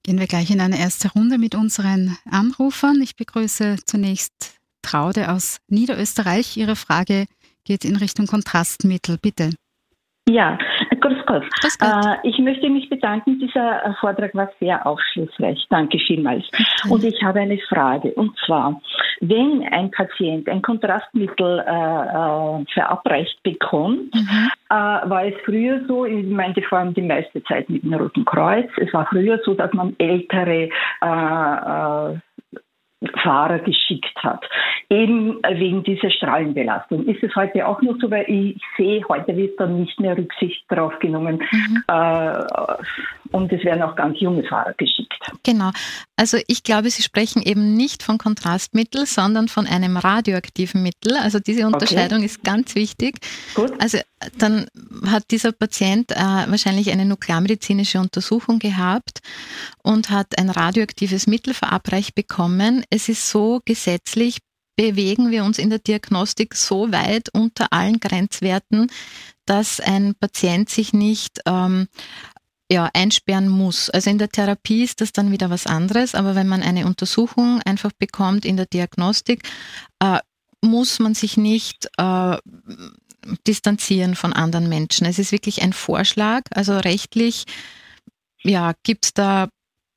Gehen wir gleich in eine erste Runde mit unseren Anrufern. Ich begrüße zunächst Traude aus Niederösterreich. Ihre Frage geht in Richtung Kontrastmittel. Bitte. Ja, grüß Gott. Grüß Gott. Ich möchte mich bedanken. Dieser Vortrag war sehr aufschlussreich. Danke vielmals. Und ich habe eine Frage. Und zwar, wenn ein Patient ein Kontrastmittel verabreicht bekommt, war es früher so, ich meinte vor allem die meiste Zeit mit dem Roten Kreuz, es war früher so, dass man ältere Fahrer geschickt hat, eben wegen dieser Strahlenbelastung. Ist es heute auch noch so, weil ich sehe, heute wird dann nicht mehr Rücksicht darauf genommen und es werden auch ganz junge Fahrer geschickt. Genau, also ich glaube, Sie sprechen eben nicht von Kontrastmittel, sondern von einem radioaktiven Mittel. Also diese Unterscheidung ist ganz wichtig. Gut. Also dann hat dieser Patient wahrscheinlich eine nuklearmedizinische Untersuchung gehabt und hat ein radioaktives Mittel verabreicht bekommen. Es ist so, gesetzlich bewegen wir uns in der Diagnostik so weit unter allen Grenzwerten, dass ein Patient sich nicht einsperren muss. Also in der Therapie ist das dann wieder was anderes, aber wenn man eine Untersuchung einfach bekommt in der Diagnostik, muss man sich nicht distanzieren von anderen Menschen. Es ist wirklich ein Vorschlag, also rechtlich gibt es da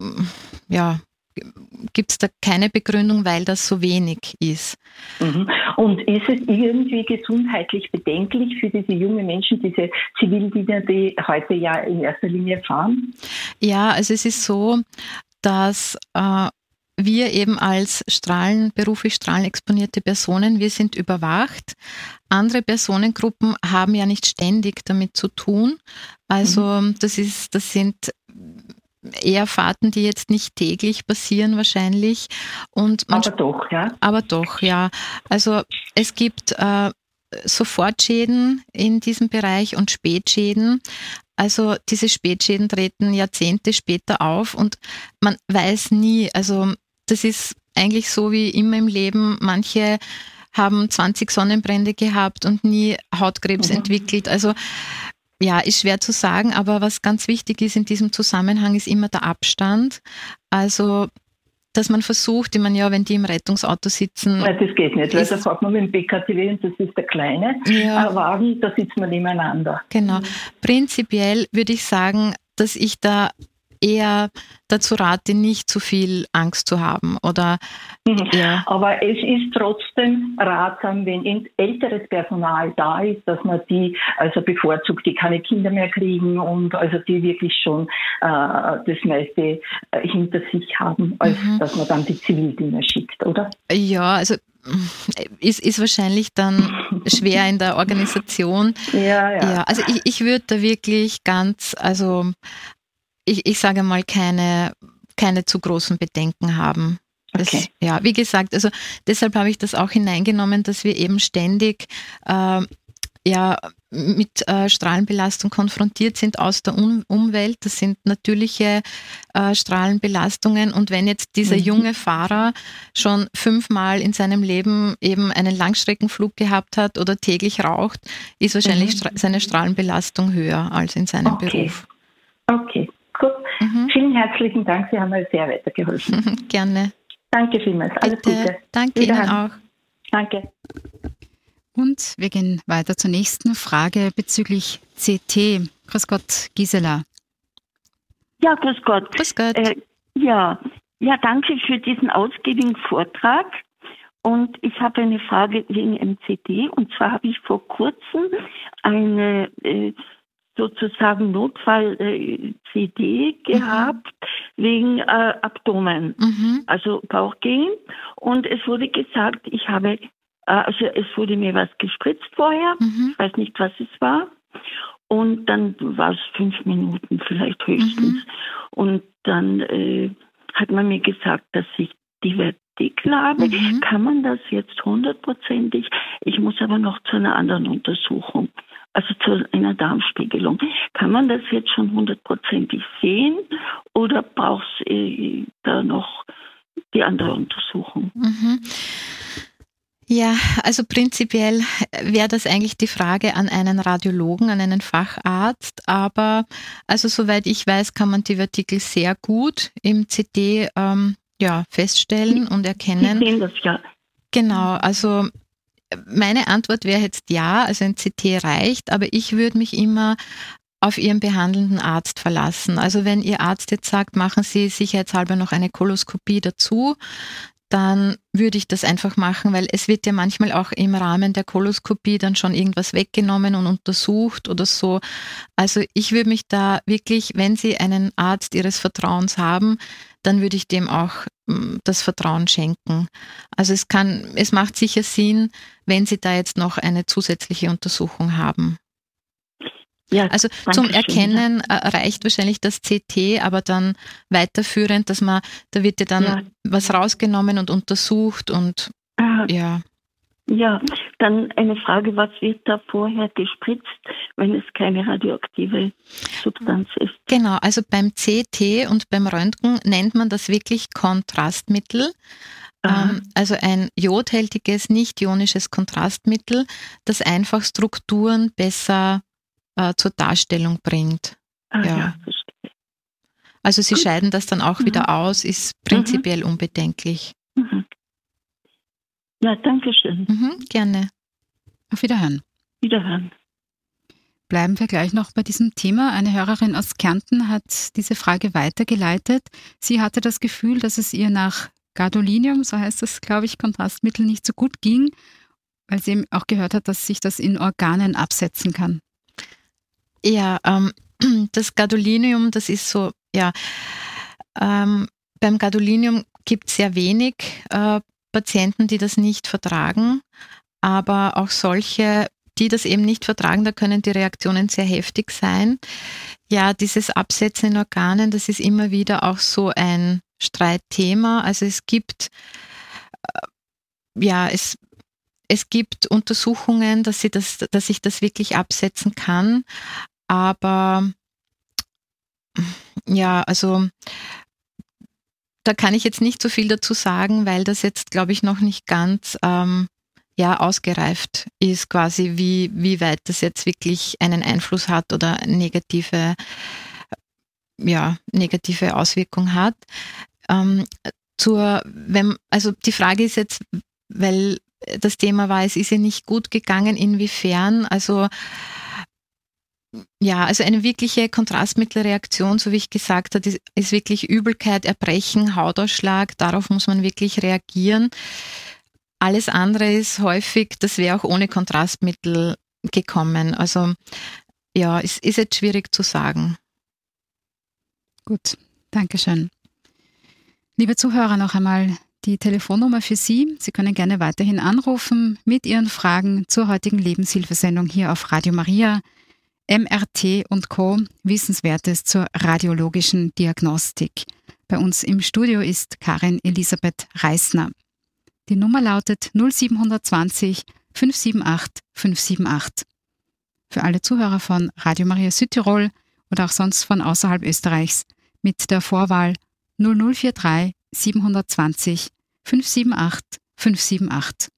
keine Begründung, weil das so wenig ist. Und ist es irgendwie gesundheitlich bedenklich für diese jungen Menschen, diese Zivildiener, die heute ja in erster Linie fahren? Ja, also es ist so, dass wir eben als beruflich strahlenexponierte Personen, wir sind überwacht. Andere Personengruppen haben ja nicht ständig damit zu tun. Also das sind eher Fahrten, die jetzt nicht täglich passieren wahrscheinlich. Aber doch, ja. Also es gibt Sofortschäden in diesem Bereich und Spätschäden. Also diese Spätschäden treten Jahrzehnte später auf und man weiß nie, also das ist eigentlich so wie immer im Leben, manche haben 20 Sonnenbrände gehabt und nie Hautkrebs entwickelt. Also ja, ist schwer zu sagen, aber was ganz wichtig ist in diesem Zusammenhang, ist immer der Abstand. Also, dass man versucht, wenn die im Rettungsauto sitzen. Nein, das geht nicht, weil da fährt man mit dem PKTW und das ist der kleine Wagen, da sitzt man nebeneinander. Genau. Prinzipiell würde ich sagen, dass ich da eher dazu rate, nicht zu viel Angst zu haben. Aber es ist trotzdem ratsam, wenn älteres Personal da ist, dass man die also bevorzugt, die keine Kinder mehr kriegen und also die wirklich schon das meiste hinter sich haben, als dass man dann die Zivildiener schickt, oder? Ja, also ist wahrscheinlich dann schwer in der Organisation. Ja, also ich würde da wirklich ich sage mal, keine zu großen Bedenken haben. Okay. Wie gesagt, also deshalb habe ich das auch hineingenommen, dass wir eben ständig mit Strahlenbelastung konfrontiert sind aus der Umwelt. Das sind natürliche Strahlenbelastungen. Und wenn jetzt dieser junge Fahrer schon 5-mal in seinem Leben eben einen Langstreckenflug gehabt hat oder täglich raucht, ist wahrscheinlich seine Strahlenbelastung höher als in seinem Beruf. Okay. Gut, vielen herzlichen Dank, Sie haben mir sehr weitergeholfen. Gerne. Danke vielmals, alles Gute. Danke Ihnen auch. Danke. Und wir gehen weiter zur nächsten Frage bezüglich CT. Grüß Gott, Gisela. Ja, grüß Gott. Grüß Gott. Danke für diesen ausgiebigen Vortrag. Und ich habe eine Frage wegen MCD. Und zwar habe ich vor kurzem eine sozusagen Notfall-CD gehabt wegen Abdomen, also Bauchgegend. Und es wurde gesagt, es wurde mir was gespritzt vorher, ich weiß nicht, was es war. Und dann war es 5 Minuten vielleicht höchstens. Und dann hat man mir gesagt, dass ich Divertikel habe. Kann man das jetzt 100%? Ich muss aber noch zu einer anderen Untersuchung. Also zu einer Darmspiegelung. Kann man das jetzt schon 100% sehen oder braucht es da noch die andere Untersuchung? Ja, Ja, also prinzipiell wäre das eigentlich die Frage an einen Radiologen, an einen Facharzt, aber also soweit ich weiß, kann man Divertikel sehr gut im CT feststellen und erkennen. Sie sehen das ja. Genau, also meine Antwort wäre jetzt ja, also ein CT reicht, aber ich würde mich immer auf Ihren behandelnden Arzt verlassen. Also wenn Ihr Arzt jetzt sagt, machen Sie sicherheitshalber noch eine Koloskopie dazu, dann würde ich das einfach machen, weil es wird ja manchmal auch im Rahmen der Koloskopie dann schon irgendwas weggenommen und untersucht oder so. Also ich würde mich da wirklich, wenn Sie einen Arzt Ihres Vertrauens haben, dann würde ich dem auch das Vertrauen schenken. Also es macht sicher Sinn, wenn Sie da jetzt noch eine zusätzliche Untersuchung haben. Ja, also zum Erkennen reicht wahrscheinlich das CT, aber dann weiterführend, da wird ja dann was rausgenommen und untersucht und ja. Ja, dann eine Frage, was wird da vorher gespritzt, wenn es keine radioaktive Substanz ist? Genau, also beim CT und beim Röntgen nennt man das wirklich Kontrastmittel. Also ein jodhältiges, nicht ionisches Kontrastmittel, das einfach Strukturen besser zur Darstellung bringt. Ja, verstehe. Also Sie scheiden das dann auch wieder aus, ist prinzipiell unbedenklich. Ja, danke schön. Gerne. Auf Wiederhören. Wiederhören. Bleiben wir gleich noch bei diesem Thema. Eine Hörerin aus Kärnten hat diese Frage weitergeleitet. Sie hatte das Gefühl, dass es ihr nach Gadolinium, so heißt das, glaube ich, Kontrastmittel, nicht so gut ging, weil sie eben auch gehört hat, dass sich das in Organen absetzen kann. Ja, das Gadolinium, das ist so, beim Gadolinium gibt es sehr wenig Patienten, die das nicht vertragen, aber auch solche, die das eben nicht vertragen, da können die Reaktionen sehr heftig sein. Ja, dieses Absetzen in Organen, das ist immer wieder auch so ein Streitthema. Also es gibt, es gibt Untersuchungen, dass ich das wirklich absetzen kann, aber ja, also da kann ich jetzt nicht so viel dazu sagen, weil das jetzt, glaube ich, noch nicht ganz ausgereift ist, quasi wie weit das jetzt wirklich einen Einfluss hat oder negative Auswirkung hat. Also die Frage ist jetzt, weil das Thema war, es ist ihr nicht gut gegangen, inwiefern, also eine wirkliche Kontrastmittelreaktion, so wie ich gesagt habe, ist wirklich Übelkeit, Erbrechen, Hautausschlag, darauf muss man wirklich reagieren. Alles andere ist häufig, das wäre auch ohne Kontrastmittel gekommen. Also ja, es ist jetzt schwierig zu sagen. Gut, Dankeschön. Liebe Zuhörer, noch einmal die Telefonnummer für Sie. Sie können gerne weiterhin anrufen mit Ihren Fragen zur heutigen Lebenshilfesendung hier auf Radio Maria. MRT und Co. Wissenswertes zur radiologischen Diagnostik. Bei uns im Studio ist Karin Elisabeth Reisner. Die Nummer lautet 0720 578 578. Für alle Zuhörer von Radio Maria Südtirol oder auch sonst von außerhalb Österreichs mit der Vorwahl 0043 720 578 578.